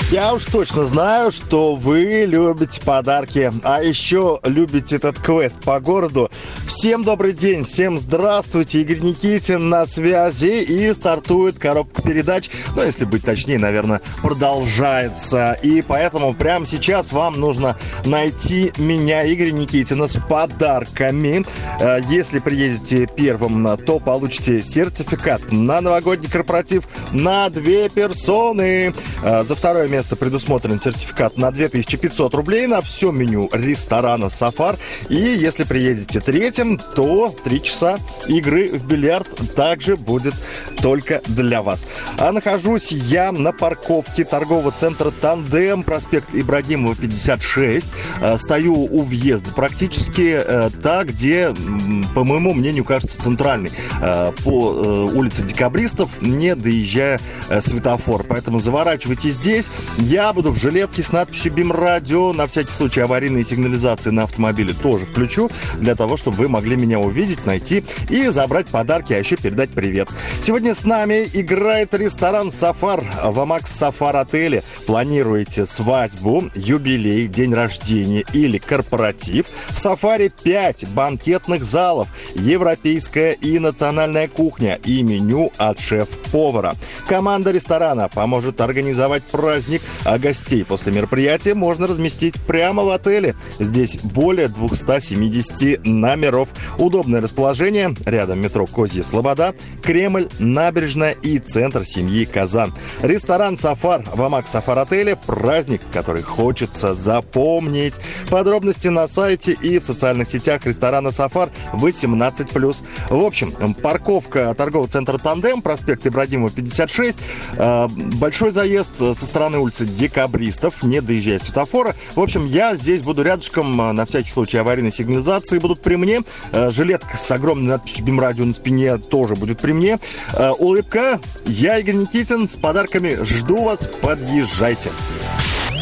Я уж точно знаю, что вы любите подарки, а еще любите этот квест по городу. Всем добрый день, всем здравствуйте, Игорь Никитин на связи, и стартует коробка передач, ну, если быть точнее, наверное, продолжается. И поэтому прямо сейчас вам нужно найти меня, Игоря Никитина, с подарками. Если приедете первым, то получите сертификат на новогодний корпоратив на 2 персоны. За второе место предусмотрен сертификат на 2500 рублей на все меню ресторана «Сафар». И если приедете третьим, то 3 часа игры в бильярд также будет только для вас. А нахожусь я на парковке торгового центра «Тандем», проспект Ибрагимова, 56. Стою у въезда, практически та, где, по моему мнению, кажется, центральный. По улице Декабристов, не доезжая светофор. Поэтому заворачивайте здесь. Я буду в жилетке с надписью «БИМ-радио». На всякий случай аварийные сигнализации на автомобиле тоже включу, для того, чтобы вы могли меня увидеть, найти и забрать подарки, а еще передать привет. Сегодня с нами играет ресторан «Сафар» в Амакс Сафар отеле. Планируете свадьбу, юбилей, день рождения или корпоратив? В «Сафаре» 5 банкетных залов, европейская и национальная кухня и меню от шеф-повара. Команда ресторана поможет организовать праздник, а гостей после мероприятия можно разместить прямо в отеле. Здесь более 270 номеров. Удобное расположение. Рядом метро Козья Слобода, Кремль, набережная и центр семьи Казан. Ресторан «Сафар» в Амакс Сафар отеле. Праздник, который хочется запомнить. Подробности на сайте и в социальных сетях ресторана «Сафар» 18+. В общем, парковка торгового центра «Тандем», проспект Ибрагимова, 56. Большой заезд со стороны улицы Декабристов, не доезжая светофора. В общем, я здесь буду рядышком, на всякий случай аварийные сигнализации будут при мне. Жилетка с огромной надписью «БИМ-радио» на спине тоже будет при мне. Улыбка. Я Игорь Никитин с подарками. Жду вас. Подъезжайте.